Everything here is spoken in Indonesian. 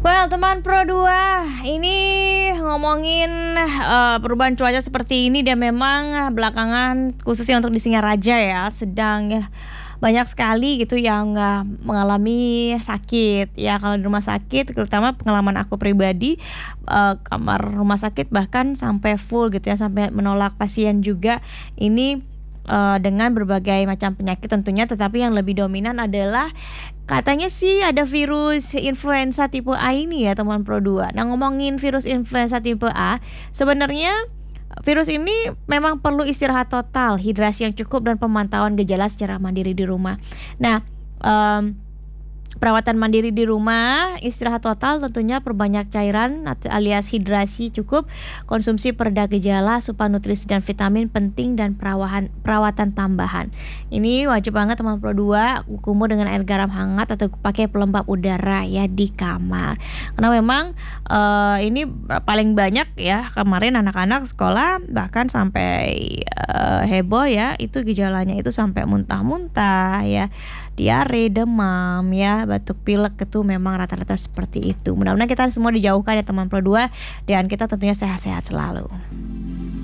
Well, teman Pro 2, ini ngomongin perubahan cuaca seperti ini dan memang belakangan khususnya untuk di Singaraja ya sedang banyak sekali gitu yang mengalami sakit ya. Kalau di rumah sakit terutama pengalaman aku pribadi, kamar rumah sakit bahkan sampai full gitu ya, sampai menolak pasien juga. Ini dengan berbagai macam penyakit tentunya, tetapi yang lebih dominan adalah katanya sih ada virus influenza tipe A ini ya teman Pro 2. Nah, ngomongin virus influenza tipe A, sebenarnya virus ini memang perlu istirahat total, hidrasi yang cukup dan pemantauan gejala secara mandiri di rumah. Nah, perawatan mandiri di rumah, istirahat total tentunya, perbanyak cairan alias hidrasi cukup, konsumsi pereda gejala, asupan nutrisi dan vitamin penting, dan perawatan tambahan. Ini wajib banget teman Pro 2, kumur dengan air garam hangat atau pakai pelembab udara ya di kamar. Karena memang ini paling banyak ya kemarin anak-anak sekolah bahkan sampai heboh ya, itu gejalanya itu sampai muntah-muntah ya, diare, demam ya, batuk pilek, itu memang rata-rata seperti itu. Mudah-mudahan kita semua dijauhkan ya teman Pro 2, dan kita tentunya sehat-sehat selalu.